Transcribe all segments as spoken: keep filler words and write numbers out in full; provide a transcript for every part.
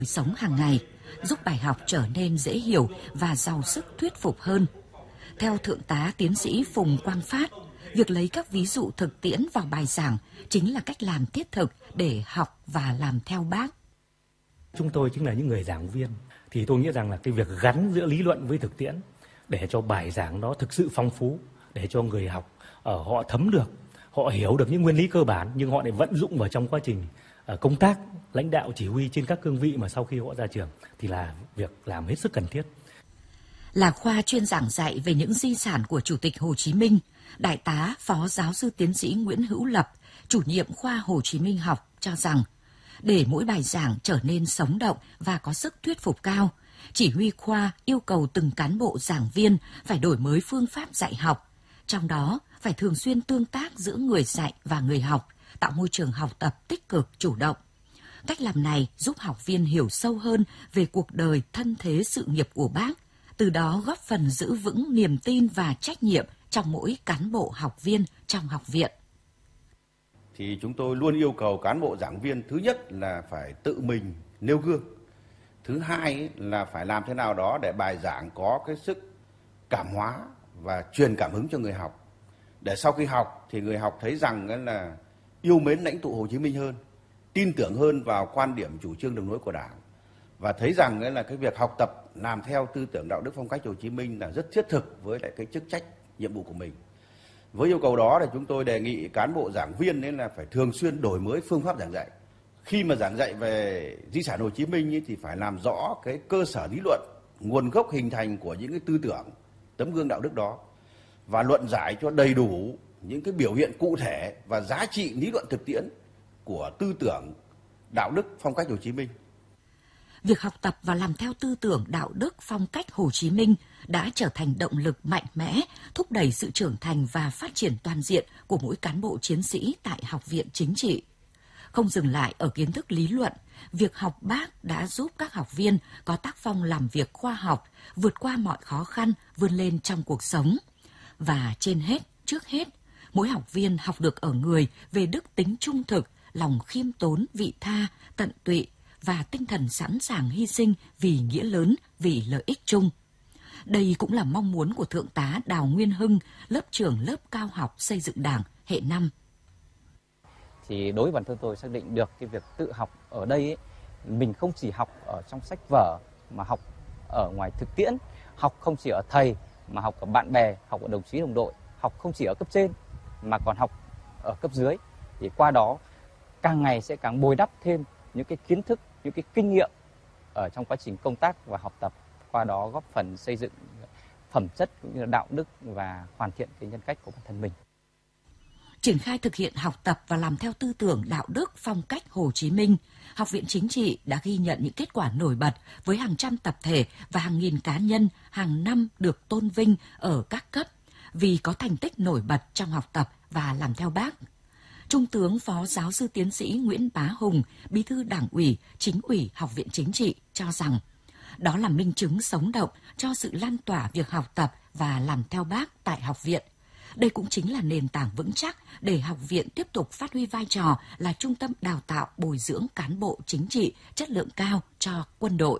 sống hàng ngày, giúp bài học trở nên dễ hiểu và giàu sức thuyết phục hơn. Theo Thượng tá Tiến sĩ Phùng Quang Phát, việc lấy các ví dụ thực tiễn vào bài giảng chính là cách làm thiết thực để học và làm theo Bác. Chúng tôi chính là những người giảng viên, thì tôi nghĩ rằng là cái việc gắn giữa lý luận với thực tiễn để cho bài giảng đó thực sự phong phú, để cho người học ở họ thấm được, họ hiểu được những nguyên lý cơ bản nhưng họ lại vận dụng vào trong quá trình công tác, lãnh đạo chỉ huy trên các cương vị mà sau khi họ ra trường thì là việc làm hết sức cần thiết. Là khoa chuyên giảng dạy về những di sản của Chủ tịch Hồ Chí Minh, Đại tá Phó Giáo sư Tiến sĩ Nguyễn Hữu Lập, chủ nhiệm khoa Hồ Chí Minh học cho rằng, để mỗi bài giảng trở nên sống động và có sức thuyết phục cao, chỉ huy khoa yêu cầu từng cán bộ giảng viên phải đổi mới phương pháp dạy học, trong đó phải thường xuyên tương tác giữa người dạy và người học, tạo môi trường học tập tích cực, chủ động. Cách làm này giúp học viên hiểu sâu hơn về cuộc đời, thân thế, sự nghiệp của Bác, từ đó góp phần giữ vững niềm tin và trách nhiệm trong mỗi cán bộ học viên trong học viện. Thì chúng tôi luôn yêu cầu cán bộ giảng viên thứ nhất là phải tự mình nêu gương. Thứ hai là phải làm thế nào đó để bài giảng có cái sức cảm hóa và truyền cảm hứng cho người học. Để sau khi học thì người học thấy rằng là yêu mến lãnh tụ Hồ Chí Minh hơn, tin tưởng hơn vào quan điểm chủ trương đường lối của Đảng và thấy rằng là cái việc học tập làm theo tư tưởng đạo đức phong cách Hồ Chí Minh là rất thiết thực với lại cái chức trách nhiệm vụ của mình. Với yêu cầu đó thì chúng tôi đề nghị cán bộ giảng viên nên là phải thường xuyên đổi mới phương pháp giảng dạy. Khi mà giảng dạy về di sản Hồ Chí Minh ấy, thì phải làm rõ cái cơ sở lý luận, nguồn gốc hình thành của những cái tư tưởng, tấm gương đạo đức đó và luận giải cho đầy đủ những cái biểu hiện cụ thể và giá trị lý luận thực tiễn của tư tưởng đạo đức phong cách Hồ Chí Minh. Việc học tập và làm theo tư tưởng đạo đức phong cách Hồ Chí Minh đã trở thành động lực mạnh mẽ, thúc đẩy sự trưởng thành và phát triển toàn diện của mỗi cán bộ chiến sĩ tại Học viện Chính trị. Không dừng lại ở kiến thức lý luận, việc học Bác đã giúp các học viên có tác phong làm việc khoa học, vượt qua mọi khó khăn, vươn lên trong cuộc sống. Và trên hết, trước hết, mỗi học viên học được ở người về đức tính trung thực, lòng khiêm tốn, vị tha, tận tụy và tinh thần sẵn sàng hy sinh vì nghĩa lớn, vì lợi ích chung. Đây cũng là mong muốn của Thượng tá Đào Nguyên Hưng, lớp trưởng lớp cao học xây dựng Đảng hệ năm. Thì đối với bản thân tôi xác định được cái việc tự học ở đây ấy, mình không chỉ học ở trong sách vở mà học ở ngoài thực tiễn, học không chỉ ở thầy mà học ở bạn bè, học ở đồng chí đồng đội, học không chỉ ở cấp trên mà còn học ở cấp dưới. Thì qua đó càng ngày sẽ càng bồi đắp thêm những cái kiến thức, những cái kinh nghiệm ở trong quá trình công tác và học tập, qua đó góp phần xây dựng phẩm chất cũng như là đạo đức và hoàn thiện cái nhân cách của bản thân mình. Triển khai thực hiện học tập và làm theo tư tưởng đạo đức phong cách Hồ Chí Minh, Học viện Chính trị đã ghi nhận những kết quả nổi bật với hàng trăm tập thể và hàng nghìn cá nhân hàng năm được tôn vinh ở các cấp vì có thành tích nổi bật trong học tập và làm theo Bác. Trung tướng Phó Giáo sư Tiến sĩ Nguyễn Bá Hùng, Bí thư Đảng ủy, Chính ủy Học viện Chính trị cho rằng đó là minh chứng sống động cho sự lan tỏa việc học tập và làm theo Bác tại học viện. Đây cũng chính là nền tảng vững chắc để học viện tiếp tục phát huy vai trò là trung tâm đào tạo bồi dưỡng cán bộ chính trị chất lượng cao cho quân đội.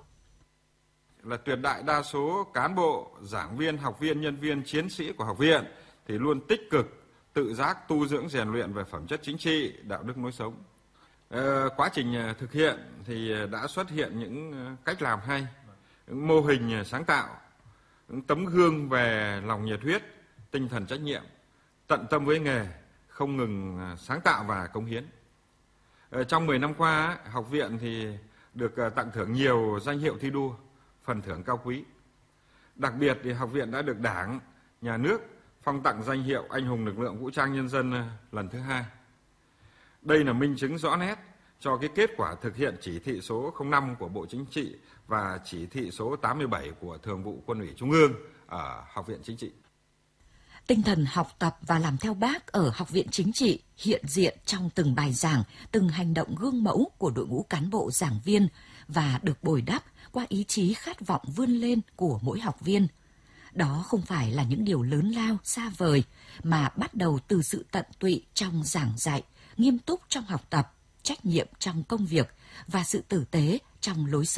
Là tuyệt đại đa số cán bộ, giảng viên, học viên, nhân viên, chiến sĩ của học viện thì luôn tích cực tự giác tu dưỡng rèn luyện về phẩm chất chính trị, đạo đức lối sống. Ờ, quá trình thực hiện thì đã xuất hiện những cách làm hay, những mô hình sáng tạo, những tấm gương về lòng nhiệt huyết, tinh thần trách nhiệm, tận tâm với nghề, không ngừng sáng tạo và cống hiến. Ờ, trong mười năm qua, học viện thì được tặng thưởng nhiều danh hiệu thi đua, phần thưởng cao quý. Đặc biệt thì học viện đã được Đảng, Nhà nước phong tặng danh hiệu Anh hùng lực lượng vũ trang nhân dân lần thứ hai. Đây là minh chứng rõ nét cho cái kết quả thực hiện chỉ thị số không năm của Bộ Chính trị và chỉ thị số tám mươi bảy của Thường vụ Quân ủy Trung ương ở Học viện Chính trị. Tinh thần học tập và làm theo Bác ở Học viện Chính trị hiện diện trong từng bài giảng, từng hành động gương mẫu của đội ngũ cán bộ giảng viên và được bồi đắp qua ý chí khát vọng vươn lên của mỗi học viên. Đó không phải là những điều lớn lao, xa vời, mà bắt đầu từ sự tận tụy trong giảng dạy, nghiêm túc trong học tập, trách nhiệm trong công việc và sự tử tế trong lối sống.